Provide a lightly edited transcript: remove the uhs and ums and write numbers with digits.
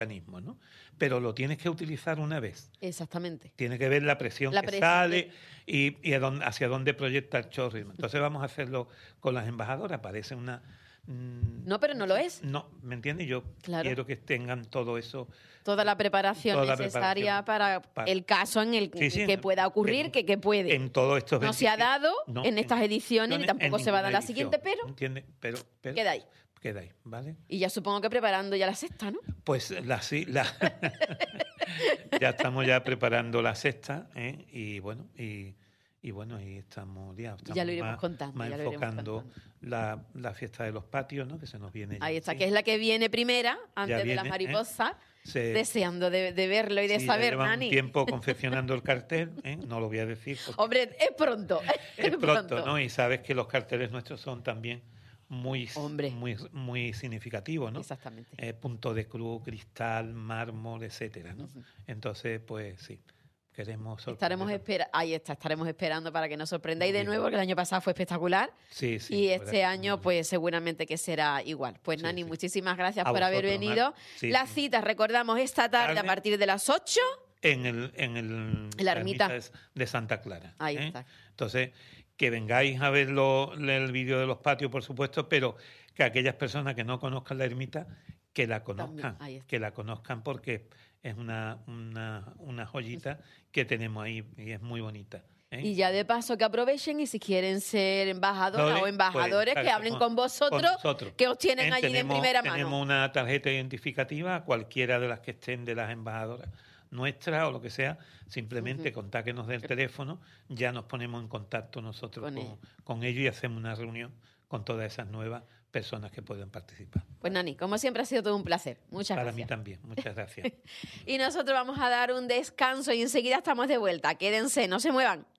organismo, ¿no? Pero lo tienes que utilizar una vez. Exactamente. Tienes que ver la presión que sale y hacia dónde proyecta el chorro. Entonces vamos a hacerlo con las embajadoras. Parece una... No, pero no lo es. No, ¿me entiendes? Yo quiero que tengan todo eso. Toda la preparación necesaria para el caso en el que pueda ocurrir, que puede. En todo esto no se ha dado en estas ediciones ni tampoco se va a dar la siguiente, pero, ¿entiendes? Pero queda ahí. Queda ahí, ¿vale? Y ya supongo que preparando ya la sexta, ¿no? Pues ya estamos ya preparando la sexta, ¿eh? Y bueno, y estamos ya lo iremos contando, más enfocando la fiesta de los patios, ¿no? Que se nos viene. Ahí está, que es la que viene primera, antes de las mariposas, deseando de verlo y de saber, Nani. Un tiempo confeccionando el cartel, ¿eh? No lo voy a decir. Hombre, es pronto. Es pronto, ¿no? Y sabes que los carteles nuestros son también muy significativos, ¿no? Exactamente. Punto de cruz, cristal, mármol, etcétera, ¿no? Entonces, pues sí. Estaremos esperando para que nos sorprenda. Y de nuevo, que el año pasado fue espectacular. Sí. Y este año, pues seguramente que será igual. Pues Nani, muchísimas gracias por haber venido. Las citas, recordamos, esta tarde a partir de las 8. En la ermita de Santa Clara. Ahí está. Entonces, que vengáis a ver el vídeo de los patios, por supuesto, pero que aquellas personas que no conozcan la ermita, que la conozcan porque es una joyita que tenemos ahí y es muy bonita. Y ya de paso que aprovechen y si quieren ser embajadoras o embajadores, que hablen con vosotros, que os tienen allí de primera mano. Tenemos una tarjeta identificativa, cualquiera de las que estén de las embajadoras nuestra o lo que sea, simplemente contáquenos del teléfono, ya nos ponemos en contacto nosotros con ellos y hacemos una reunión con todas esas nuevas personas que puedan participar. Pues Nani, como siempre ha sido todo un placer. Muchas gracias. Para mí también, muchas gracias. Y nosotros vamos a dar un descanso y enseguida estamos de vuelta. Quédense, no se muevan.